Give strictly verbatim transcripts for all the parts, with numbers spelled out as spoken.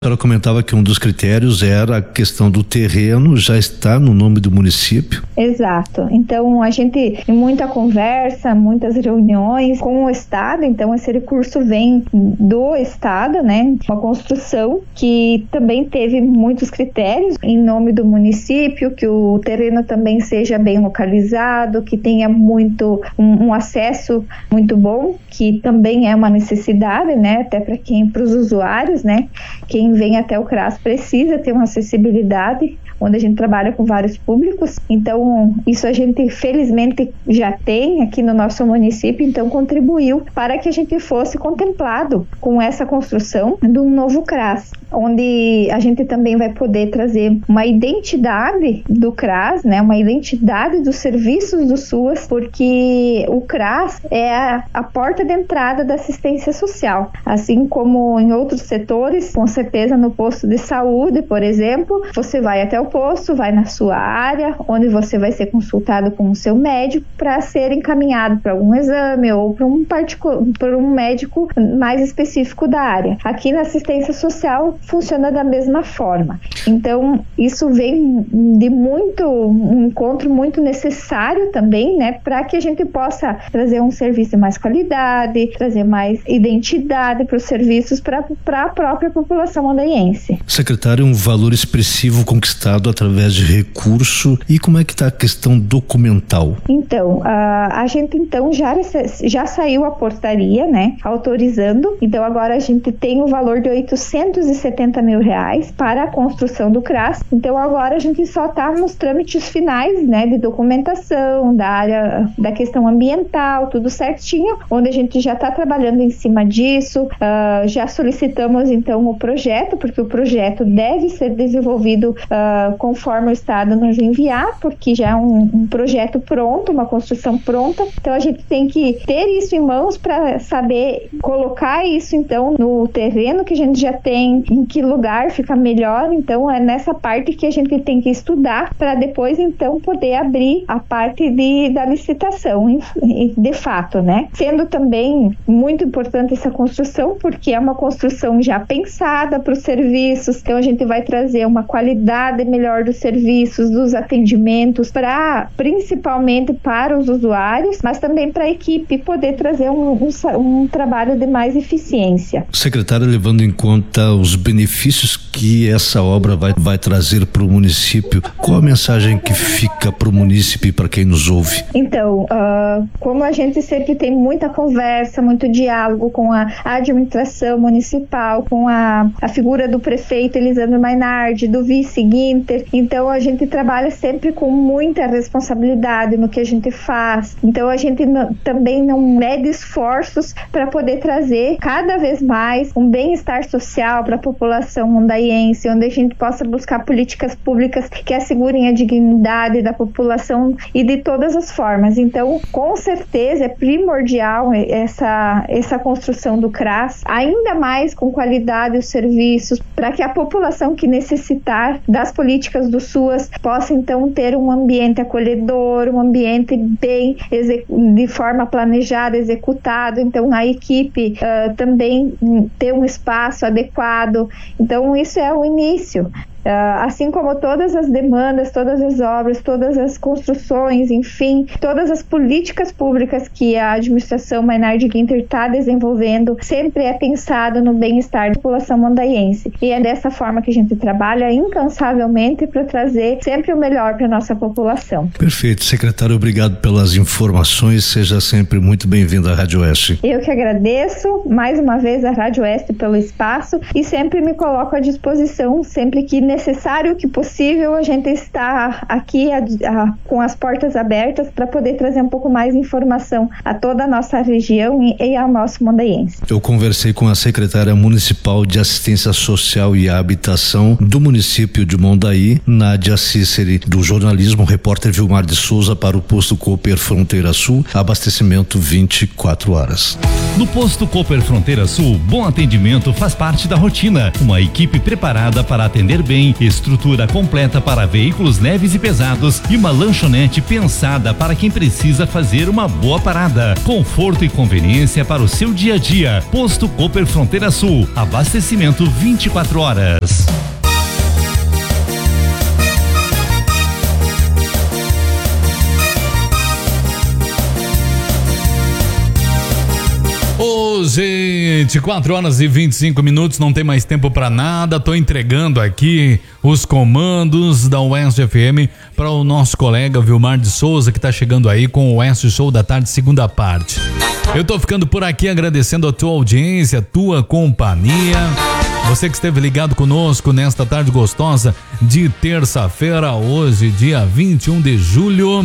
Ela comentava que um dos critérios era a questão do terreno, já está no nome do município. Exato. Então, a gente tem muita conversa, muitas reuniões com o Estado, então esse recurso vem do Estado, né? Uma construção que também teve muitos critérios em nome do município, que o terreno também seja bem localizado, que tenha muito, um, um acesso muito bom, que também é uma necessidade, né? Até para quem, para os usuários, né? Quem vem até o CRAS precisa ter uma acessibilidade, onde a gente trabalha com vários públicos, então isso a gente felizmente já tem aqui no nosso município, então contribuiu para que a gente fosse contemplado com essa construção de um novo CRAS, onde a gente também vai poder trazer uma identidade do CRAS, né, uma identidade dos serviços do SUAS, porque o CRAS é a, a porta de entrada da assistência social, assim como em outros setores, com certeza no posto de saúde, por exemplo, você vai até o posto, vai na sua área, onde você vai ser consultado com o seu médico para ser encaminhado para algum exame ou para um, para um médico mais específico da área. Aqui na assistência social funciona da mesma forma. Então, isso vem de muito, um encontro muito necessário também, né, para que a gente possa trazer um serviço de mais qualidade, trazer mais identidade para os serviços para a própria população mondaiense. Secretário, um valor expressivo conquistado através de recurso, e como é que está a questão documental? Então, a, a gente então já, já saiu a portaria, né, autorizando, então agora a gente tem o valor de oitocentos e setenta mil reais para a construção do CRAS, então agora a gente só está nos trâmites finais, né, de documentação, da área, da questão ambiental, tudo certinho, onde a gente já está trabalhando em cima disso, uh, já solicitamos então o projeto, porque o projeto deve ser desenvolvido uh, conforme o Estado nos enviar, porque já é um, um projeto pronto, uma construção pronta, então a gente tem que ter isso em mãos para saber colocar isso então no terreno que a gente já tem, em que lugar fica melhor, então é nessa parte que a gente tem que estudar para depois então poder abrir a parte de, da licitação, de fato, né? Sendo também muito importante essa construção, porque é uma construção já pensada para os serviços, então a gente vai trazer uma qualidade melhor dos serviços, dos atendimentos, para principalmente para os usuários, mas também para a equipe poder trazer um, um, um trabalho de mais eficiência. Secretária, levando em conta os benefícios que essa obra vai, vai trazer para o município, qual a mensagem que fica para o município e para quem nos ouve? Então, uh, como a gente sempre tem muita conversa, muito diálogo com a administração municipal, com a, a figura do prefeito Elisandro Mainardi, do vice Guinter, então a gente trabalha sempre com muita responsabilidade no que a gente faz, então a gente não, também não mede esforços para poder trazer cada vez mais um bem-estar social para a população mondaiense, onde a gente possa buscar políticas públicas que assegurem a dignidade da população e de todas as formas. Então, com certeza é primordial essa, essa construção do CRAS, ainda mais com qualidade os serviços, para que a população que necessitar das políticas do SUAS possa então ter um ambiente acolhedor, um ambiente bem de forma planejada, executado, então a equipe uh, também ter um espaço adequado, então isso é o início. Uh, assim como todas as demandas, todas as obras, todas as construções, enfim, todas as políticas públicas que a administração Mainardi Guinter está desenvolvendo, sempre é pensado no bem-estar da população mondaiense. E é dessa forma que a gente trabalha incansavelmente para trazer sempre o melhor para a nossa população. Perfeito, secretário, obrigado pelas informações, seja sempre muito bem-vindo à Rádio Oeste. Eu que agradeço mais uma vez a Rádio Oeste pelo espaço e sempre me coloco à disposição, sempre que necessário, que possível, a gente está aqui a, a, com as portas abertas para poder trazer um pouco mais de informação a toda a nossa região e, e ao nosso mondaiense. Eu conversei com a secretária municipal de Assistência Social e Habitação do município de Mondaí, Nádia Cíceri, do jornalismo, repórter Vilmar de Souza para o Posto Cooper Fronteira Sul, abastecimento vinte e quatro horas. No Posto Cooper Fronteira Sul, bom atendimento faz parte da rotina. Uma equipe preparada para atender bem Armazém, estrutura completa para veículos leves e pesados e uma lanchonete pensada para quem precisa fazer uma boa parada. Conforto e conveniência para o seu dia a dia. Posto Cooper Fronteira Sul, abastecimento vinte e quatro horas. Ô, gente, quatro horas e vinte e cinco minutos, não tem mais tempo pra nada. Tô entregando aqui os comandos da Oeste F M para o nosso colega Vilmar de Souza, que tá chegando aí com o Oeste Show da Tarde, segunda parte. Eu tô ficando por aqui agradecendo a tua audiência, a tua companhia. Você que esteve ligado conosco nesta tarde gostosa de terça-feira, hoje, dia vinte e um de julho.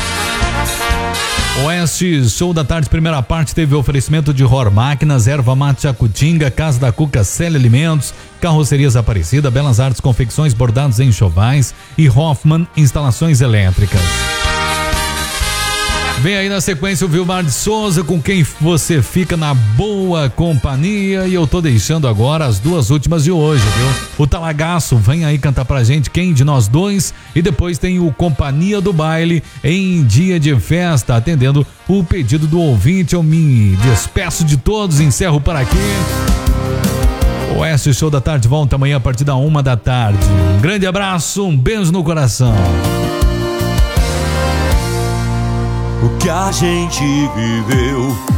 Oeste Show da Tarde, primeira parte, teve oferecimento de Ror Máquinas, Erva Mate Jacutinga, Casa da Cuca, Célia Alimentos, Carrocerias Aparecida, Belas Artes Confecções, Bordados em Enxovais e Hoffman Instalações Elétricas. Vem aí na sequência o Vilmar de Souza, com quem você fica na boa companhia, e eu tô deixando agora as duas últimas de hoje, viu? O Talagaço vem aí cantar pra gente Quem de Nós Dois, e depois tem o Companhia do Baile em dia de festa, atendendo o pedido do ouvinte. Eu me despeço de todos, encerro por aqui. O Oeste Show da Tarde volta amanhã a partir da uma da tarde. Um grande abraço, um beijo no coração. O que a gente viveu